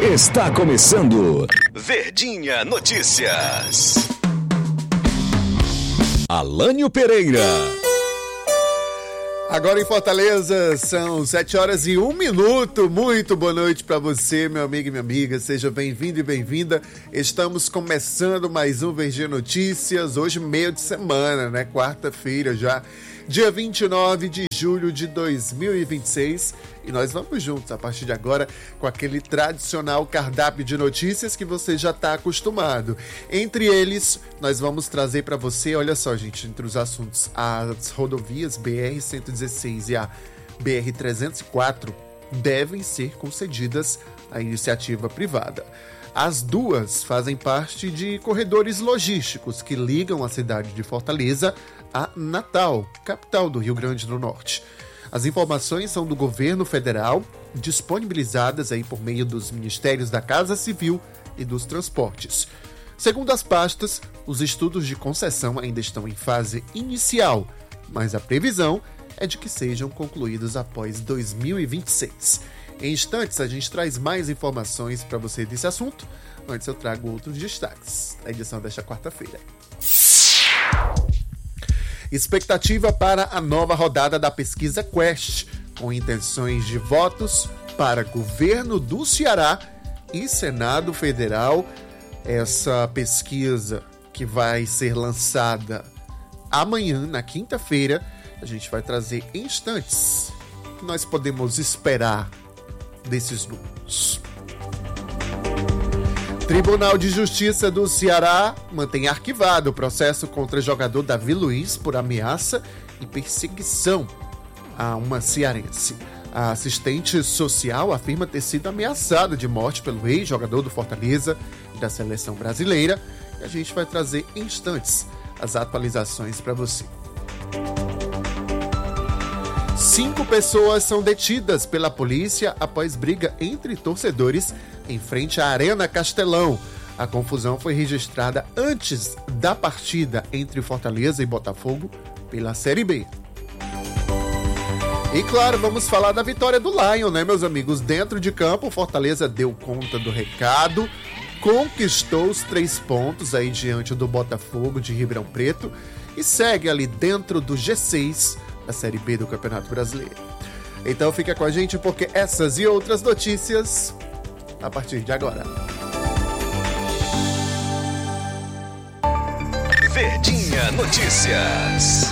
Está começando Verdinha Notícias. Alânio Pereira. Agora em Fortaleza são 7h01. Muito boa noite para você, meu amigo e minha amiga. Seja bem-vindo e bem-vinda. Estamos começando mais um Verdinha Notícias. Hoje meio de semana, né? Quarta-feira já, dia 29 de julho de 2026. E nós vamos juntos a partir de agora com aquele tradicional cardápio de notícias que você já está acostumado. Entre eles, nós vamos trazer para você, olha só, gente, entre os assuntos, as rodovias BR-116 e a BR-304 devem ser concedidas à iniciativa privada. As duas fazem parte de corredores logísticos que ligam a cidade de Fortaleza a Natal, capital do Rio Grande do Norte. As informações são do governo federal, disponibilizadas aí por meio dos Ministérios da Casa Civil e dos Transportes. Segundo as pastas, os estudos de concessão ainda estão em fase inicial, mas a previsão é de que sejam concluídos após 2026. Em instantes, a gente traz mais informações para você desse assunto. Antes eu trago outros destaques da edição desta quarta-feira. Expectativa para a nova rodada da pesquisa Quest, com intenções de votos para governo do Ceará e Senado Federal. Essa pesquisa que vai ser lançada amanhã, na quinta-feira, a gente vai trazer em instantes o que nós podemos esperar desses números. Tribunal de Justiça do Ceará mantém arquivado o processo contra o jogador Davi Luiz por ameaça e perseguição a uma cearense. A assistente social afirma ter sido ameaçada de morte pelo ex-jogador do Fortaleza e da seleção brasileira. E a gente vai trazer em instantes as atualizações para você. 5 pessoas são detidas pela polícia após briga entre torcedores em frente à Arena Castelão. A confusão foi registrada antes da partida entre Fortaleza e Botafogo pela Série B. E claro, vamos falar da vitória do Lion, né, meus amigos? Dentro de campo, Fortaleza deu conta do recado, conquistou os 3 pontos aí diante do Botafogo de Ribeirão Preto e segue ali dentro do G6 da Série B do Campeonato Brasileiro. Então fica com a gente porque essas e outras notícias a partir de agora. Verdinha Notícias.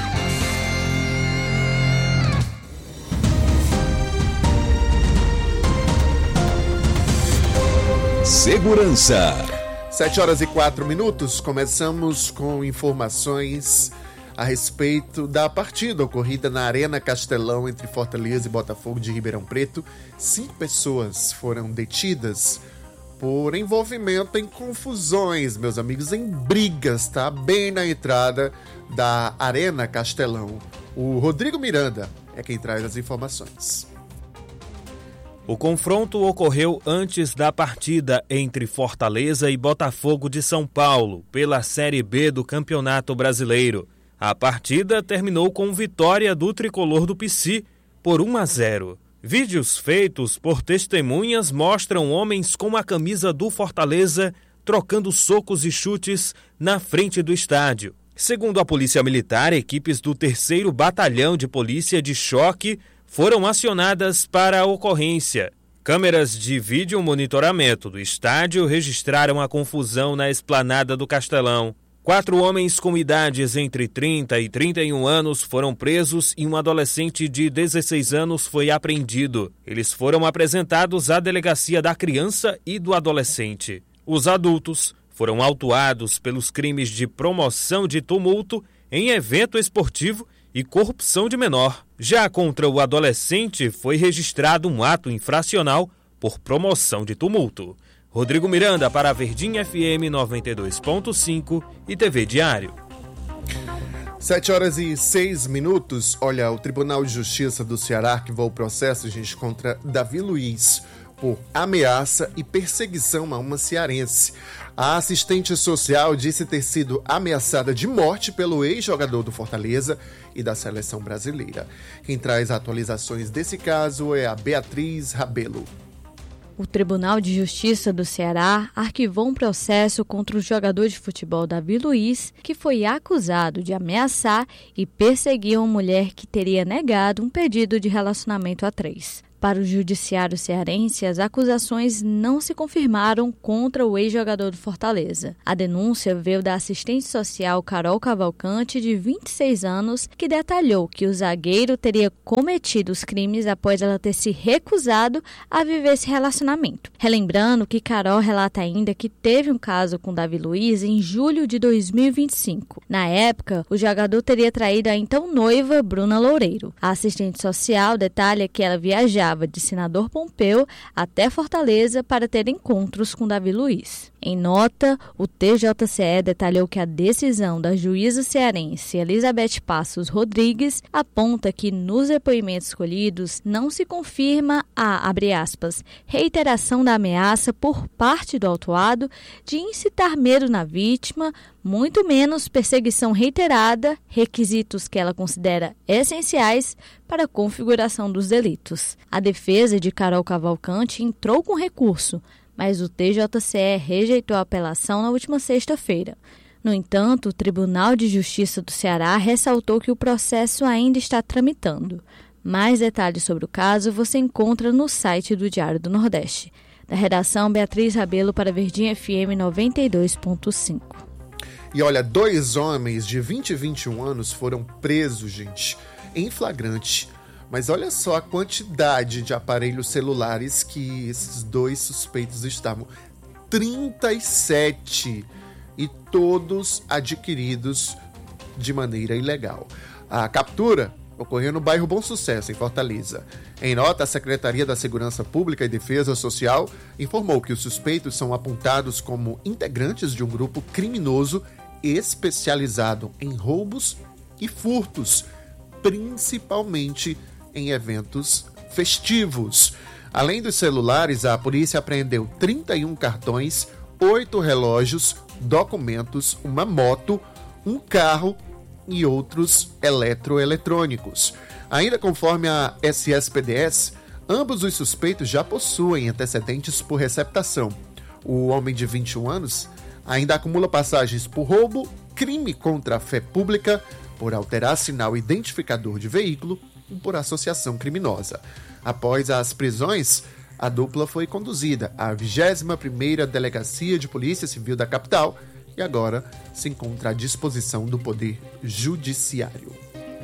Segurança. 7h04. Começamos com informações a respeito da partida ocorrida na Arena Castelão entre Fortaleza e Botafogo de Ribeirão Preto. 5 pessoas foram detidas por envolvimento em confusões, meus amigos, em brigas, tá? Bem na entrada da Arena Castelão. O Rodrigo Miranda é quem traz as informações. O confronto ocorreu antes da partida entre Fortaleza e Botafogo de São Paulo, pela Série B do Campeonato Brasileiro. A partida terminou com vitória do tricolor do PC por 1-0. Vídeos feitos por testemunhas mostram homens com a camisa do Fortaleza trocando socos e chutes na frente do estádio. Segundo a Polícia Militar, equipes do 3º Batalhão de Polícia de Choque foram acionadas para a ocorrência. Câmeras de vídeo monitoramento do estádio registraram a confusão na esplanada do Castelão. 4 homens com idades entre 30 e 31 anos foram presos e um adolescente de 16 anos foi apreendido. Eles foram apresentados à Delegacia da Criança e do Adolescente. Os adultos foram autuados pelos crimes de promoção de tumulto em evento esportivo e corrupção de menor. Já contra o adolescente foi registrado um ato infracional por promoção de tumulto. Rodrigo Miranda para a Verdinha FM 92.5 e TV Diário. 7h06. Olha, o Tribunal de Justiça do Ceará arquivou o processo, gente, contra Davi Luiz por ameaça e perseguição a uma cearense. A assistente social disse ter sido ameaçada de morte pelo ex-jogador do Fortaleza e da seleção brasileira. Quem traz atualizações desse caso é a Beatriz Rabelo. O Tribunal de Justiça do Ceará arquivou um processo contra o jogador de futebol Davi Luiz, que foi acusado de ameaçar e perseguir uma mulher que teria negado um pedido de relacionamento a 3. Para o judiciário cearense, as acusações não se confirmaram contra o ex-jogador do Fortaleza. A denúncia veio da assistente social Carol Cavalcante, de 26 anos, que detalhou que o zagueiro teria cometido os crimes após ela ter se recusado a viver esse relacionamento. Relembrando que Carol relata ainda que teve um caso com Davi Luiz em julho de 2025. Na época, o jogador teria traído a então noiva Bruna Loureiro. A assistente social detalha que ela viajava de Senador Pompeu até Fortaleza para ter encontros com Davi Luiz. Em nota, o TJCE detalhou que a decisão da juíza cearense Elizabeth Passos Rodrigues aponta que nos depoimentos escolhidos não se confirma a, abre aspas, reiteração da ameaça por parte do autuado de incitar medo na vítima, muito menos perseguição reiterada, requisitos que ela considera essenciais para a configuração dos delitos. A defesa de Carol Cavalcante entrou com recurso, mas o TJCE rejeitou a apelação na última sexta-feira. No entanto, o Tribunal de Justiça do Ceará ressaltou que o processo ainda está tramitando. Mais detalhes sobre o caso você encontra no site do Diário do Nordeste. Da redação, Beatriz Rabelo para Verdinha FM 92.5. E olha, 2 homens de 20 e 21 anos foram presos, gente, em flagrante. Mas olha só a quantidade de aparelhos celulares que esses 2 suspeitos estavam. 37, e todos adquiridos de maneira ilegal. A captura ocorreu no bairro Bom Sucesso, em Fortaleza. Em nota, a Secretaria da Segurança Pública e Defesa Social informou que os suspeitos são apontados como integrantes de um grupo criminoso especializado em roubos e furtos, principalmente em eventos festivos. Além dos celulares, a polícia apreendeu 31 cartões, 8 relógios, documentos, uma moto, um carro e outros eletroeletrônicos. Ainda conforme a SSPDS, ambos os suspeitos já possuem antecedentes por receptação. O homem de 21 anos ainda acumula passagens por roubo, crime contra a fé pública, por alterar sinal identificador de veículo e por associação criminosa. Após as prisões, a dupla foi conduzida à 21ª Delegacia de Polícia Civil da capital e agora se encontra à disposição do Poder Judiciário.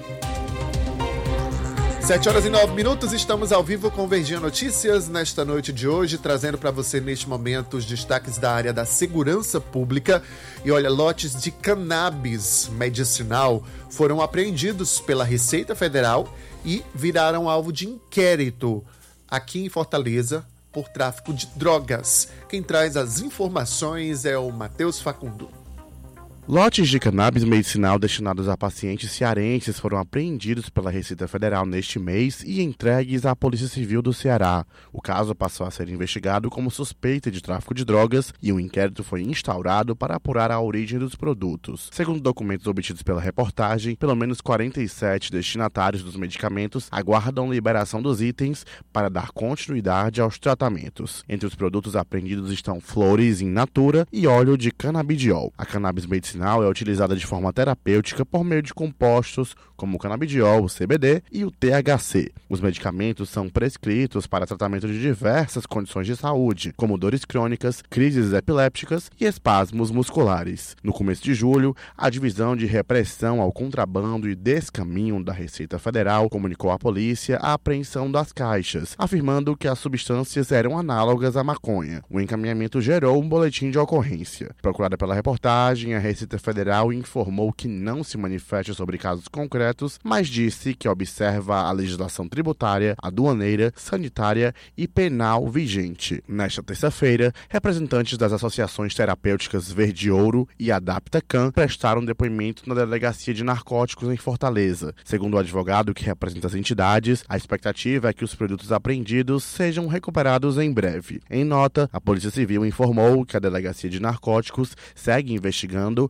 7h09, estamos ao vivo com Verdinha Notícias nesta noite de hoje, trazendo para você neste momento os destaques da área da segurança pública. E olha, lotes de cannabis medicinal foram apreendidos pela Receita Federal e viraram alvo de inquérito aqui em Fortaleza por tráfico de drogas. Quem traz as informações é o Matheus Facundo. Lotes de cannabis medicinal destinados a pacientes cearenses foram apreendidos pela Receita Federal neste mês e entregues à Polícia Civil do Ceará. O caso passou a ser investigado como suspeita de tráfico de drogas e um inquérito foi instaurado para apurar a origem dos produtos. Segundo documentos obtidos pela reportagem, pelo menos 47 destinatários dos medicamentos aguardam liberação dos itens para dar continuidade aos tratamentos. Entre os produtos apreendidos estão flores in natura e óleo de canabidiol. A cannabis medicinal é utilizada de forma terapêutica por meio de compostos como o canabidiol, o CBD e o THC. Os medicamentos são prescritos para tratamento de diversas condições de saúde, como dores crônicas, crises epilépticas e espasmos musculares. No começo de julho, a Divisão de Repressão ao Contrabando e Descaminho da Receita Federal comunicou à polícia a apreensão das caixas, afirmando que as substâncias eram análogas à maconha. O encaminhamento gerou um boletim de ocorrência. Procurada pela reportagem, a Receita Federal informou que não se manifesta sobre casos concretos, mas disse que observa a legislação tributária, aduaneira, sanitária e penal vigente. Nesta terça-feira, representantes das associações terapêuticas Verde Ouro e Adapta-Can prestaram depoimento na Delegacia de Narcóticos em Fortaleza. Segundo o advogado que representa as entidades, a expectativa é que os produtos apreendidos sejam recuperados em breve. Em nota, a Polícia Civil informou que a Delegacia de Narcóticos segue investigando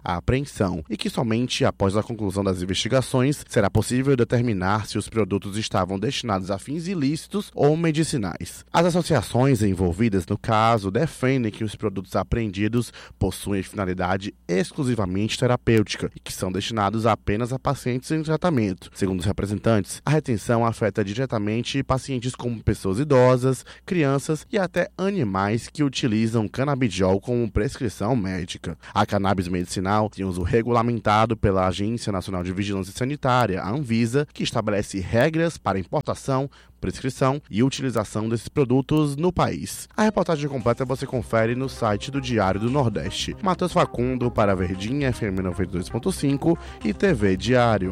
a apreensão e que somente após a conclusão das investigações será possível determinar se os produtos estavam destinados a fins ilícitos ou medicinais. As associações envolvidas no caso defendem que os produtos apreendidos possuem finalidade exclusivamente terapêutica e que são destinados apenas a pacientes em tratamento. Segundo os representantes, a retenção afeta diretamente pacientes como pessoas idosas, crianças e até animais que utilizam canabidiol como prescrição médica. A cannabis medicinal tem uso regulamentado pela Agência Nacional de Vigilância Sanitária, a Anvisa, que estabelece regras para importação, prescrição e utilização desses produtos no país. A reportagem completa você confere no site do Diário do Nordeste. Matheus Facundo para a Verdinha FM 92.5 e TV Diário.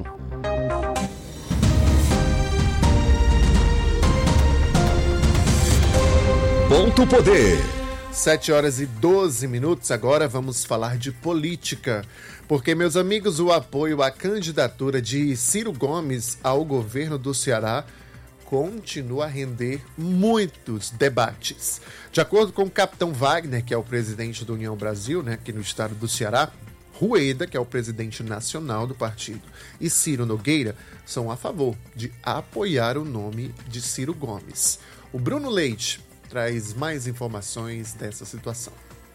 Ponto Poder. 7 horas e 12 minutos, agora vamos falar de política. Porque, meus amigos, o apoio à candidatura de Ciro Gomes ao governo do Ceará continua a render muitos debates. De acordo com o capitão Wagner, que é o presidente do União Brasil, aqui no estado do Ceará, Rueda, que é o presidente nacional do partido, e Ciro Nogueira são a favor de apoiar o nome de Ciro Gomes. O Bruno Leite traz mais informações dessa situação.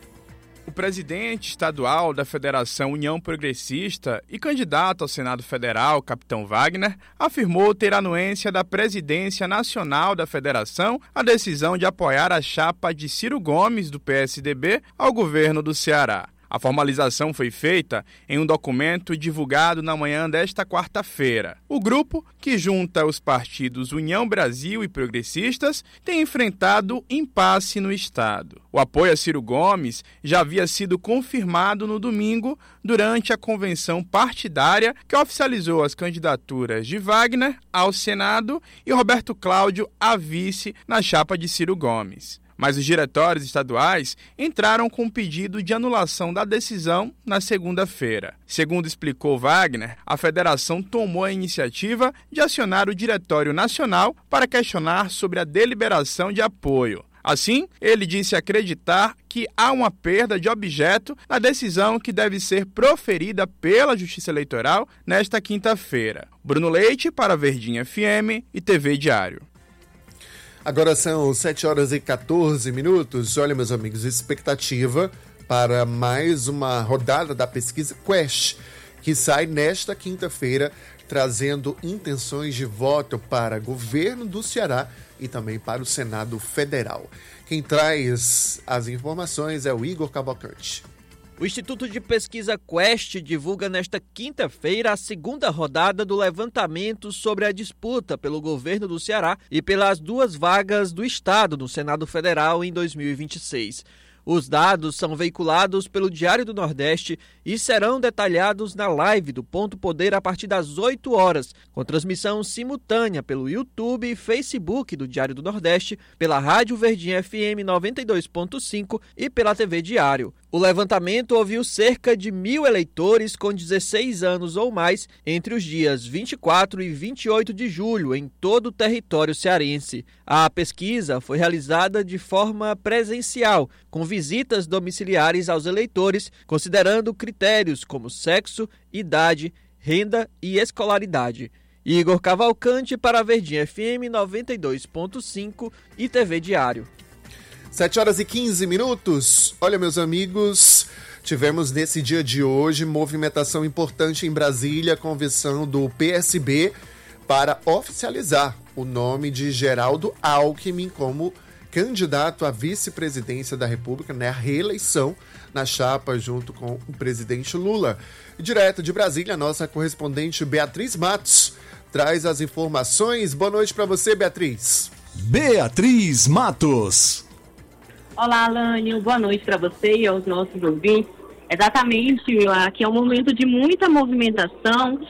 O presidente estadual da Federação União Progressista e candidato ao Senado Federal, capitão Wagner, afirmou ter anuência da presidência nacional da federação a decisão de apoiar a chapa de Ciro Gomes, do PSDB, ao governo do Ceará. A formalização foi feita em um documento divulgado na manhã desta quarta-feira. O grupo, que junta os partidos União Brasil e Progressistas, tem enfrentado impasse no estado. O apoio a Ciro Gomes já havia sido confirmado no domingo durante a convenção partidária que oficializou as candidaturas de Wagner ao Senado e Roberto Cláudio a vice na chapa de Ciro Gomes. Mas os diretórios estaduais entraram com um pedido de anulação da decisão na segunda-feira. Segundo explicou Wagner, a federação tomou a iniciativa de acionar o Diretório Nacional para questionar sobre a deliberação de apoio. Assim, ele disse acreditar que há uma perda de objeto na decisão que deve ser proferida pela Justiça Eleitoral nesta quinta-feira. Bruno Leite para Verdinha FM e TV Diário. Agora são 7 horas e 14 minutos. Olha, meus amigos, expectativa para mais uma rodada da pesquisa Quest, que sai nesta quinta-feira, trazendo intenções de voto para governo do Ceará e também para o Senado Federal. Quem traz as informações é o Igor Cavalcante. O Instituto de Pesquisa Quest divulga nesta quinta-feira a segunda rodada do levantamento sobre a disputa pelo governo do Ceará e pelas 2 vagas do Estado no Senado Federal em 2026. Os dados são veiculados pelo Diário do Nordeste e serão detalhados na live do Ponto Poder a partir das 8 horas, com transmissão simultânea pelo YouTube e Facebook do Diário do Nordeste, pela Rádio Verdinha FM 92.5 e pela TV Diário. O levantamento ouviu cerca de 1.000 eleitores com 16 anos ou mais entre os dias 24 e 28 de julho em todo o território cearense. A pesquisa foi realizada de forma presencial, com visitas domiciliares aos eleitores, considerando critérios como sexo, idade, renda e escolaridade. Igor Cavalcante para a Verdinha FM 92.5 e TV Diário. 7 horas e 15 minutos. Olha, meus amigos, tivemos nesse dia de hoje movimentação importante em Brasília, convenção do PSB para oficializar o nome de Geraldo Alckmin como candidato à vice-presidência da República, a reeleição na chapa junto com o presidente Lula. Direto de Brasília, a nossa correspondente Beatriz Matos traz as informações. Boa noite para você, Beatriz. Beatriz Matos. Olá, Alânio. Boa noite para você e aos nossos ouvintes. Exatamente, aqui é um momento de muita movimentação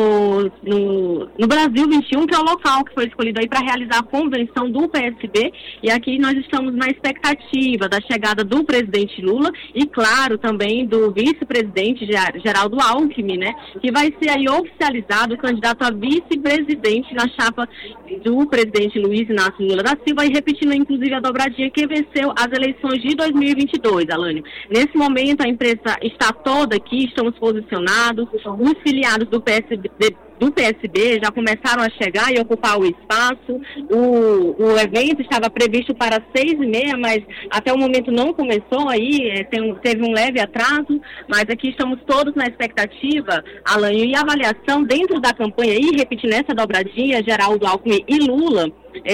no Brasil 21, que é o local que foi escolhido aí para realizar a convenção do PSB, e aqui nós estamos na expectativa da chegada do presidente Lula e, claro, também do vice-presidente Geraldo Alckmin, que vai ser aí oficializado o candidato a vice-presidente na chapa do presidente Luiz Inácio Lula da Silva, e repetindo inclusive a dobradinha que venceu as eleições de 2022, Alânio. Nesse momento, a imprensa está toda aqui, estamos posicionados, os filiados do PSB já começaram a chegar e ocupar o espaço. O evento estava previsto para 6h30, mas até o momento não começou aí, teve um leve atraso, mas aqui estamos todos na expectativa, Alanho, e avaliação dentro da campanha aí, repetindo essa dobradinha, Geraldo Alckmin e Lula.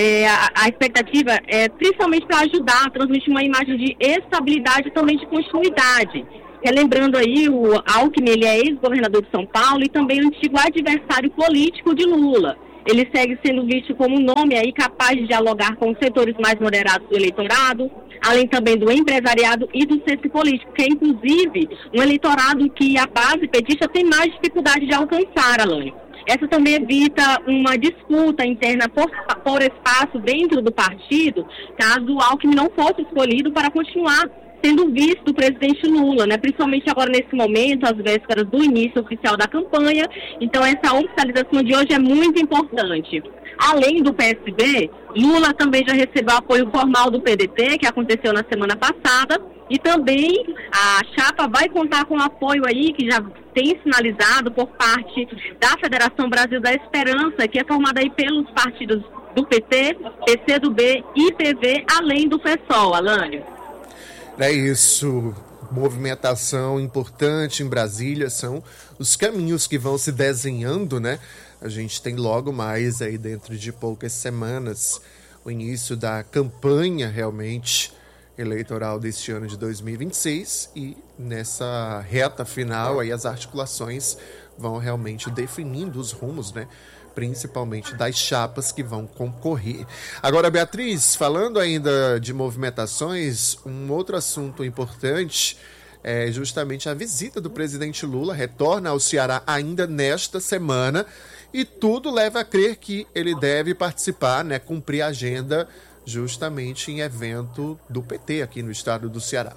A expectativa é principalmente para ajudar a transmitir uma imagem de estabilidade e também de continuidade. Relembrando aí, o Alckmin, ele é ex-governador de São Paulo e também antigo adversário político de Lula. Ele segue sendo visto como um nome aí capaz de dialogar com os setores mais moderados do eleitorado, além também do empresariado e do centro político, que é inclusive um eleitorado que a base petista tem mais dificuldade de alcançar, Alane. Essa também evita uma disputa interna por espaço dentro do partido, caso o Alckmin não fosse escolhido para continuar sendo visto do presidente Lula, né? Principalmente agora nesse momento, às vésperas do início oficial da campanha. Então essa oficialização de hoje é muito importante. Além do PSB, Lula também já recebeu apoio formal do PDT, que aconteceu na semana passada, e também a chapa vai contar com apoio aí, que já tem sinalizado por parte da Federação Brasil da Esperança, que é formada aí pelos partidos do PT, PCdoB e PV, além do PSOL, Alânio. É isso, movimentação importante em Brasília, são os caminhos que vão se desenhando, né? A gente tem logo mais aí dentro de poucas semanas o início da campanha realmente eleitoral deste ano de 2026 e nessa reta final aí as articulações vão realmente definindo os rumos, né? Principalmente das chapas que vão concorrer. Agora, Beatriz, falando ainda de movimentações, um outro assunto importante é justamente a visita do presidente Lula, retorna ao Ceará ainda nesta semana, e tudo leva a crer que ele deve participar, né, cumprir a agenda justamente em evento do PT aqui no estado do Ceará.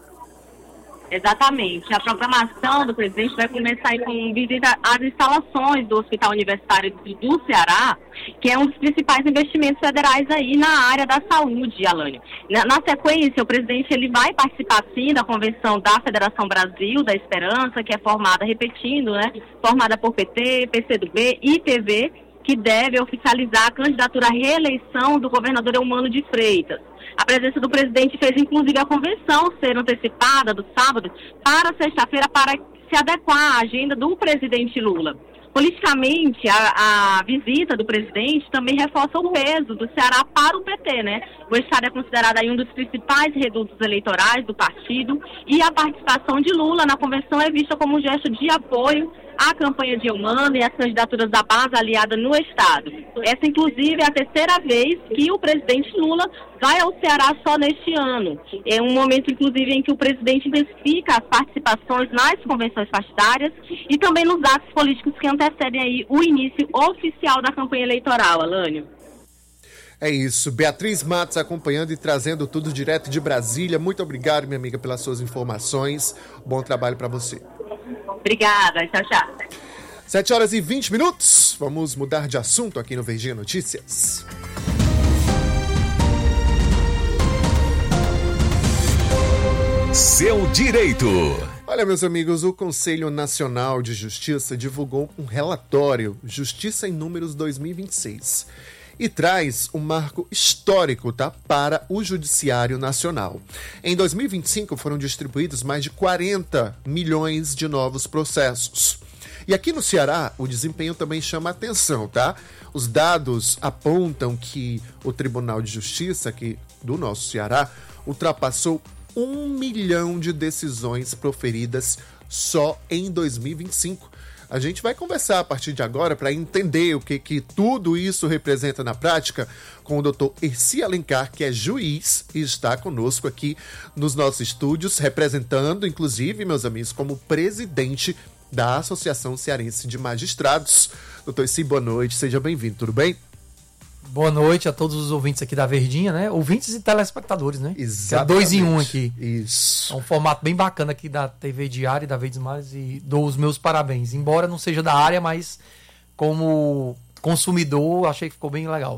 Exatamente. A programação do presidente vai começar aí com visita às instalações do Hospital Universitário do Ceará, que é um dos principais investimentos federais aí na área da saúde, Alânio. Na sequência, o presidente ele vai participar, sim, da convenção da Federação Brasil da Esperança, que é formada, repetindo, né, formada por PT, PCdoB e PV, que deve oficializar a candidatura à reeleição do governador Eumano de Freitas. A presença do presidente fez, inclusive, a convenção ser antecipada do sábado para sexta-feira para se adequar à agenda do presidente Lula. Politicamente, a visita do presidente também reforça o peso do Ceará para o PT, né? O estado é considerado aí um dos principais redutos eleitorais do partido e a participação de Lula na convenção é vista como um gesto de apoio à campanha de Eumano e às candidaturas da base aliada no estado. Essa, inclusive, é a terceira vez que o presidente Lula vai ao Ceará só neste ano. É um momento, inclusive, em que o presidente intensifica as participações nas convenções partidárias e também nos atos políticos que antecedem aí o início oficial da campanha eleitoral, Alânio. É isso, Beatriz Matos acompanhando e trazendo tudo direto de Brasília. Muito obrigado, minha amiga, pelas suas informações. Bom trabalho para você. Obrigada, tchau, tchau. 7h20. Vamos mudar de assunto aqui no Verdinha Notícias. Seu direito. Olha, meus amigos, o Conselho Nacional de Justiça divulgou um relatório Justiça em Números 2026 e traz um marco histórico, tá, para o Judiciário Nacional. Em 2025 foram distribuídos mais de 40 milhões de novos processos. E aqui no Ceará, o desempenho também chama a atenção, tá? Os dados apontam que o Tribunal de Justiça aqui do nosso Ceará ultrapassou 1 milhão de decisões proferidas só em 2025. A gente vai conversar a partir de agora para entender o que tudo isso representa na prática com o Dr. Herci Alencar, que é juiz e está conosco aqui nos nossos estúdios, representando, inclusive, meus amigos, como presidente da Associação Cearense de Magistrados. Dr. Herci, boa noite, seja bem-vindo, tudo bem? Boa noite a todos os ouvintes aqui da Verdinha, né? Ouvintes e telespectadores, né? Exatamente. Que é 2 em 1 aqui. Isso. É um formato bem bacana aqui da TV Diário e da Verdes Mares e dou os meus parabéns. Embora não seja da área, mas como consumidor, achei que ficou bem legal.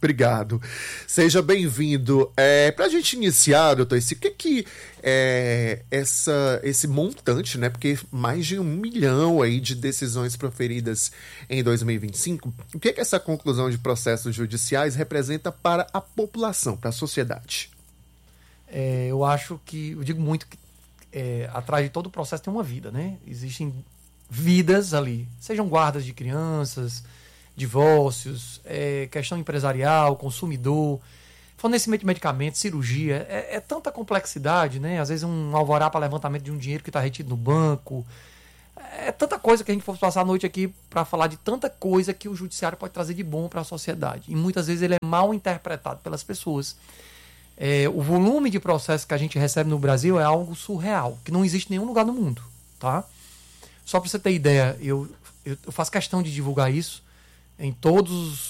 Obrigado. Seja bem-vindo. Para a gente iniciar, doutor, o que é esse montante, né? Porque mais de 1 milhão aí de decisões proferidas em 2025, o que essa conclusão de processos judiciais representa para a população, para a sociedade? Eu digo muito que atrás de todo o processo tem uma vida, né? Existem vidas ali, sejam guardas de crianças, divórcios, questão empresarial, consumidor, fornecimento de medicamentos, cirurgia, é tanta complexidade, né? Às vezes um alvará para levantamento de um dinheiro que está retido no banco, é tanta coisa que a gente for passar a noite aqui para falar de tanta coisa que o judiciário pode trazer de bom para a sociedade, e muitas vezes ele é mal interpretado pelas pessoas. O volume de processos que a gente recebe no Brasil é algo surreal, que não existe em nenhum lugar do mundo, tá? Só para você ter ideia, eu faço questão de divulgar isso em todos